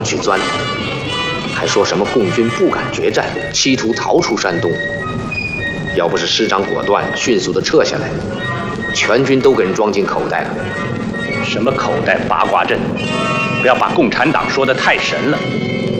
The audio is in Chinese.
去钻，还说什么共军不敢决战，企图逃出山东。要不是师长果断，迅速地撤下来，全军都给人装进口袋了。 什么口袋八卦阵？不要把共产党说得太神了。